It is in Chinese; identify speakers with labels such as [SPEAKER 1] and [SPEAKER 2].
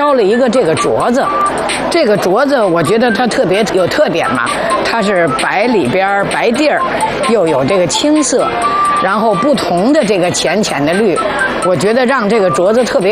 [SPEAKER 1] 烧了一个这个镯子。这个镯子我觉得它特别有特点嘛，它是白里边白地儿，又有这个青色，然后不同的这个浅浅的绿，我觉得让这个镯子特别